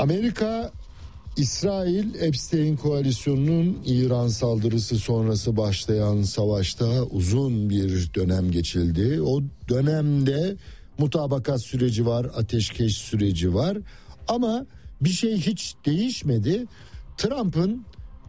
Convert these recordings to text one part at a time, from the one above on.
Amerika, İsrail, Epstein koalisyonunun İran saldırısı sonrası başlayan savaşta uzun bir dönem geçildi. O dönemde mutabakat süreci var, ateşkes süreci var ama bir şey hiç değişmedi. Trump'ın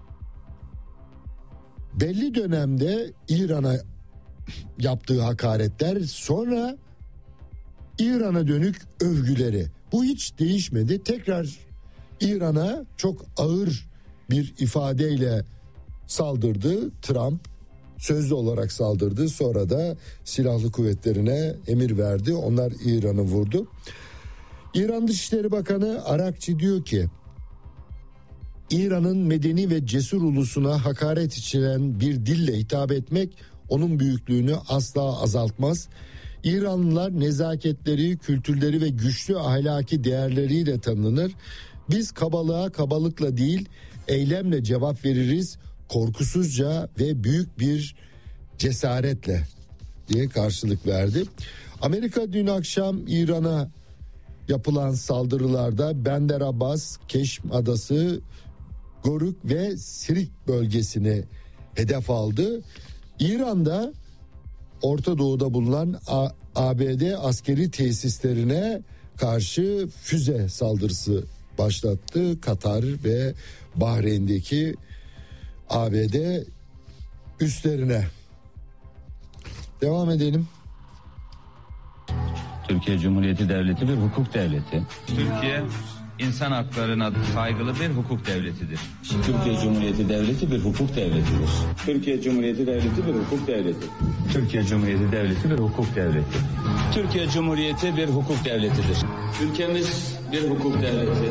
belli dönemde İran'a yaptığı hakaretler, sonra İran'a dönük övgüleri, bu hiç değişmedi. Tekrar İran'a çok ağır bir ifadeyle saldırdı Trump. Sözlü olarak saldırdı. Sonra da silahlı kuvvetlerine emir verdi. Onlar İran'ı vurdu. İran Dışişleri Bakanı Arakçi diyor ki, İran'ın medeni ve cesur ulusuna hakaret içeren bir dille hitap etmek onun büyüklüğünü asla azaltmaz. İranlılar nezaketleri, kültürleri ve güçlü ahlaki değerleriyle tanınır. Biz kabalığa kabalıkla değil, eylemle cevap veririz, korkusuzca ve büyük bir cesaretle diye karşılık verdi. Amerika dün akşam İran'a yapılan saldırılarda Bender Abbas, Keşm Adası, Goruk ve Sirik bölgesini hedef aldı. İran'da Orta Doğu'da bulunan ABD askeri tesislerine karşı füze saldırısı başlattı. Katar ve Bahreyn'deki ABD üslerine. Devam edelim. Türkiye Cumhuriyeti Devleti bir hukuk devleti. Türkiye insan haklarına saygılı bir hukuk devletidir. Türkiye Cumhuriyeti Devleti bir hukuk devletidir. Türkiye Cumhuriyeti Devleti bir hukuk devleti. Türkiye Cumhuriyeti Devleti bir hukuk devleti. Türkiye Cumhuriyeti bir hukuk devletidir. Ülkemiz bir hukuk devleti.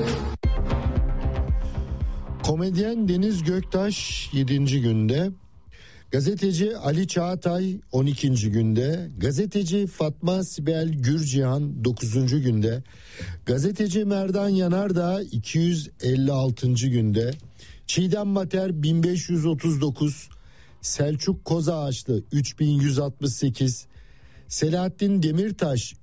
Komedyen Deniz Göktaş 7. günde, gazeteci Ali Çağatay 12. günde, gazeteci Fatma Sibel Gürcihan 9. günde, gazeteci Merdan Yanardağ 256. günde, Çiğdem Mater 1539, Selçuk Kozağaçlı 3168, Selahattin Demirtaş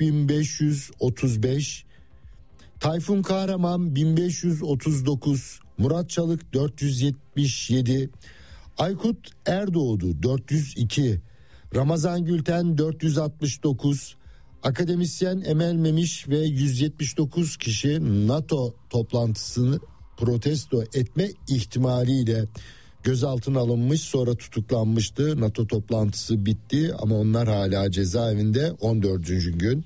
3535, Tayfun Kahraman 1539, Murat Çalık 477, Aykut Erdoğdu 402, Ramazan Gülten 469, akademisyen Emel Memiş ve 179 kişi NATO toplantısını protesto etme ihtimaliyle gözaltına alınmış, sonra tutuklanmıştı. NATO toplantısı bitti ama onlar hala cezaevinde 14. gün.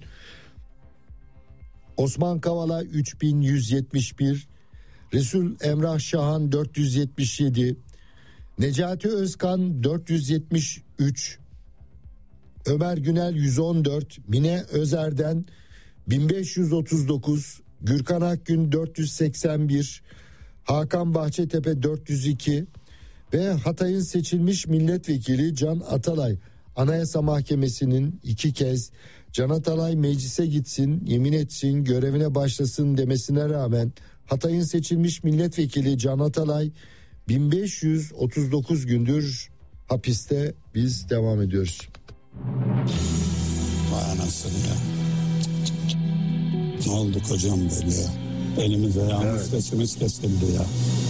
Osman Kavala 3171, Resul Emrah Şahan 477, Necati Özkan 473, Ömer Günel 114, Mine Özer'den 1539, Gürkan Akgün 481, Hakan Bahçetepe 402 ve Hatay'ın seçilmiş milletvekili Can Atalay Anayasa Mahkemesi'nin 2 kez Can Atalay meclise gitsin, yemin etsin, görevine başlasın demesine rağmen Hatay'ın seçilmiş milletvekili Can Atalay 1539 gündür hapiste. Biz devam ediyoruz. Vay anasını ya. Ne oldu kocam böyle ya? Elimiz ayağımız sesimiz kesildi ya.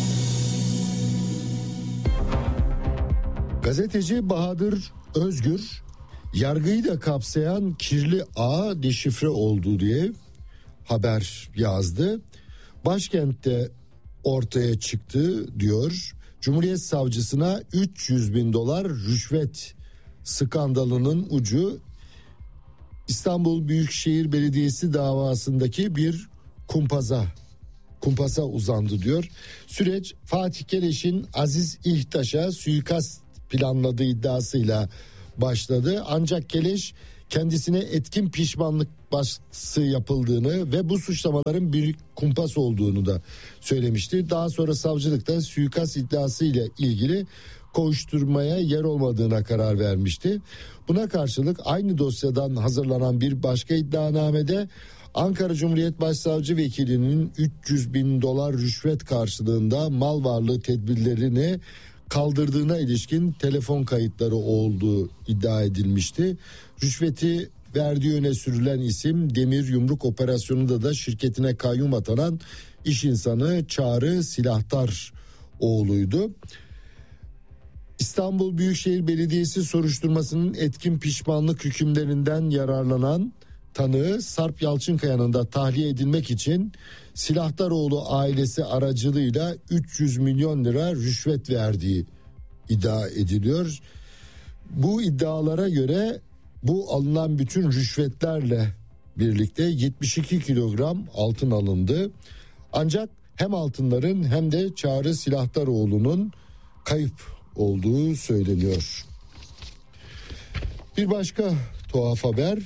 Gazeteci Bahadır Özgür, yargıyı da kapsayan kirli ağ deşifre oldu diye haber yazdı. Başkentte ortaya çıktı diyor. Cumhuriyet Savcısına 300 bin dolar rüşvet skandalının ucu İstanbul Büyükşehir Belediyesi davasındaki bir kumpasa uzandı diyor. Süreç Fatih Keleş'in Aziz İhtaş'a suikast planladığı iddiasıyla başladı. Ancak Keleş kendisine etkin pişmanlık baskısı yapıldığını ve bu suçlamaların bir kumpas olduğunu da söylemişti. Daha sonra savcılıkta suikast iddiası ile ilgili kovuşturmaya yer olmadığına karar vermişti. Buna karşılık aynı dosyadan hazırlanan bir başka iddianamede Ankara Cumhuriyet Başsavcı Vekili'nin 300 bin dolar rüşvet karşılığında mal varlığı tedbirlerini kaldırdığına ilişkin telefon kayıtları olduğu iddia edilmişti. Rüşveti verdiği öne sürülen isim Demir Yumruk operasyonunda da şirketine kayyum atanan iş insanı Çağrı Silahdaroğlu'ydu. İstanbul Büyükşehir Belediyesi soruşturmasının etkin pişmanlık hükümlerinden yararlanan tanığı Sarp Yalçınkaya'nın da tahliye edilmek için Silahdaroğlu ailesi aracılığıyla 300 milyon lira rüşvet verdiği iddia ediliyor. Bu iddialara göre bu alınan bütün rüşvetlerle birlikte 72 kilogram altın alındı. Ancak hem altınların hem de Çağrı Silahdaroğlu'nun kayıp olduğu söyleniyor. Bir başka tuhaf haber.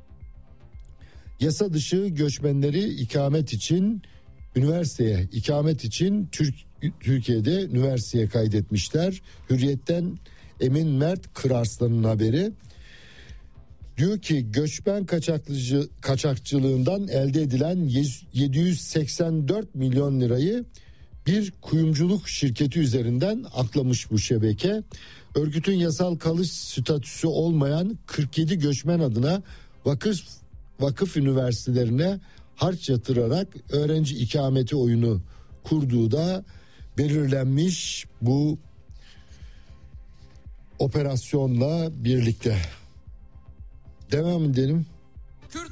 Yasa dışı göçmenleri ikamet için Türkiye'de üniversiteye kaydetmişler. Hürriyet'ten Emin Mert Kırarslan'ın haberi. Diyor ki göçmen kaçakçılığından elde edilen 784 milyon lirayı bir kuyumculuk şirketi üzerinden aklamış bu şebeke. Örgütün yasal kalış statüsü olmayan 47 göçmen adına vakıf üniversitelerine harç yatırarak öğrenci ikameti oyunu kurduğu da belirlenmiş bu operasyonla birlikte. Devam edelim.